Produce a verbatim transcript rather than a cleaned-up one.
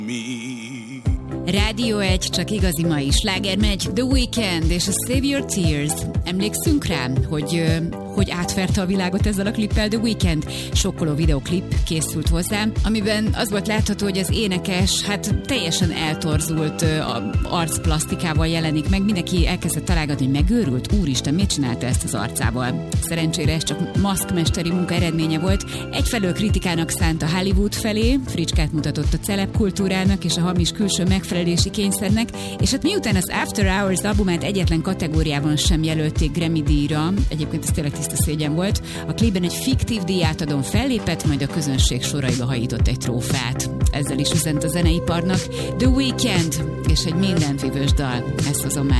Rádió egy, csak igazi mai sláger megy, The Weeknd és a Save Your Tears. Emlékszünk rá, hogy, hogy átverte a világot ezzel a klippel The Weeknd? Sokkoló videoklip készült hozzá, amiben az volt látható, hogy az énekes hát teljesen eltorzult arcplasztikával jelenik meg. Mindenki elkezdett találgatni, hogy megőrült. Úristen, miért csinálta ezt az arcával? Szerencsére ez csak maszkmesteri munka eredménye volt. Egyfelől kritikának szánt a Hollywood felé, fricskát mutatott a celeb kultúrának és a hamis külső megfelelési kényszernek, és hát miután az After Hours albumát egyetlen kategóriában sem jelölték Grammy-díjra, egyébként ez tényleg tiszta szégyen volt, a klipben egy fiktív díjátadón fellépett, majd a közönség soraiba hajított egy trófát. Ezzel is üzent a zeneiparnak. The Weeknd és egy mindent vívős dal. Ezt hozom már